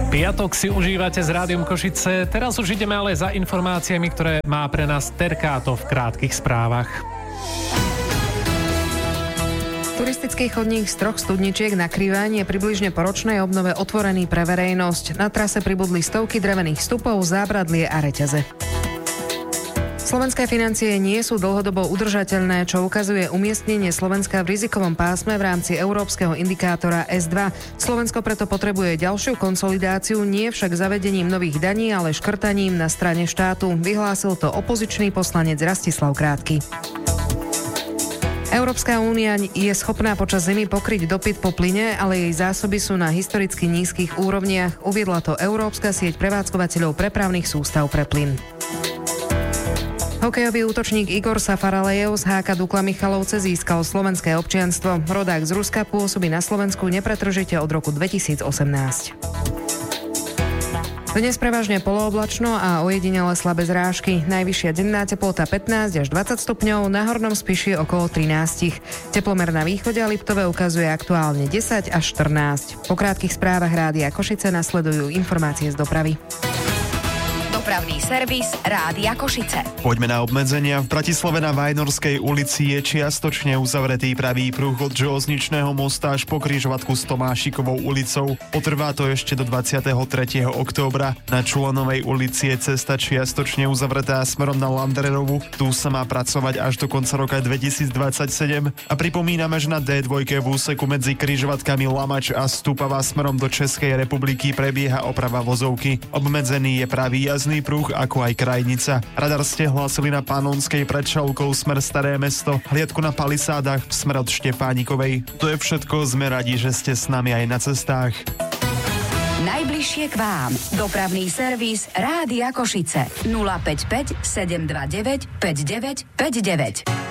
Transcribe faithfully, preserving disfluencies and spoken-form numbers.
Piatok si užívate s Rádiom Košice. Teraz už ideme ale za informáciami, ktoré má pre nás Terkáto v krátkych správach. Turistický chodník z troch studničiek na Kriváň je približne po ročnej obnove otvorený pre verejnosť. Na trase pribudli stovky drevených stupov, zábradlie a reťaze. Slovenské financie nie sú dlhodobo udržateľné, čo ukazuje umiestnenie Slovenska v rizikovom pásme v rámci európskeho indikátora es dva. Slovensko preto potrebuje ďalšiu konsolidáciu, nie však zavedením nových daní, ale škrtaním na strane štátu. Vyhlásil to opozičný poslanec Rastislav Krátky. Európska únia je schopná počas zimy pokryť dopyt po plyne, ale jej zásoby sú na historicky nízkych úrovniach. Uviedla to Európska sieť prevádzkovateľov prepravných sústav pre plyn. Hokejový útočník Igor Safaralejev z há ká Dukla Michalovce získal slovenské občianstvo. Rodák z Ruska pôsobí na Slovensku nepretržite od roku dvetisícosemnásť. Dnes prevažne polooblačno a ojedinele slabé zrážky. Najvyššia denná teplota pätnásť až dvadsať stupňov, na hornom Spiši okolo trinásť. Teplomer na východe a Liptove ukazuje aktuálne desať až štrnásť. Po krátkych správach Rádia Košice nasledujú informácie z dopravy. Dopravný servis Rádia Košice. Poďme na obmedzenia. V Bratislave na Vajnorskej ulici je čiastočne uzavretý pravý pruh od železničného mosta až po križovatku s Tomášikovou ulicou. Potrvá to ešte do dvadsiateho tretieho októbra. Na Čulonovej ulici je cesta čiastočne uzavretá smerom na Landrerovu. Tu sa má pracovať až do konca roka dvetisícdvadsaťsedem. A pripomíname, že na dé dva v úseku medzi križovatkami Lamač a Stupava smerom do Českej republiky prebieha oprava vozovky. Obmedzený je pravý jazdný pruh, ako aj krajnica. Radar ste hlásili na Panonskej pred Šalkou smer Staré Mesto, hliadku na Palisádach v smer od Štefánikovej. To je všetko, sme radi, že ste s nami aj na cestách. Najbližšie k vám. Dopravný servis Rádia Košice. nula päť päť sedem dva deväť päť deväť päť deväť.